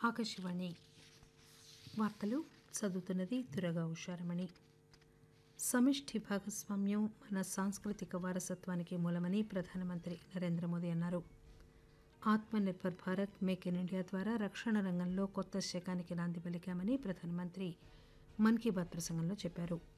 ఆకాశవాణి వార్తలు చదువుతున్నది దురగా ఉషారమణి. సమిష్టి భాగస్వామ్యం మన సాంస్కృతిక వారసత్వానికి మూలమని ప్రధానమంత్రి నరేంద్ర మోదీ అన్నారు. ఆత్మ nirbhar Bharat, make in India ద్వారా రక్షణ రంగంలో కొత్త శకానికి నాంది పలికామని ప్రధానమంత్రి మన్ కీ బాత్ ప్రసంగంలో చెప్పారు.